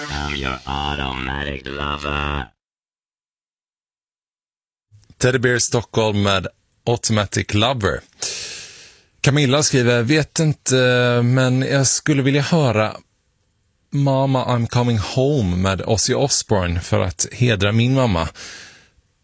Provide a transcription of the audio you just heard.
I'm your automatic lover. Teddy Bear Stockholm med Automatic Lover. Camilla skriver, vet inte, men jag skulle vilja höra Mama I'm Coming Home med Ozzy Osbourne för att hedra min mamma.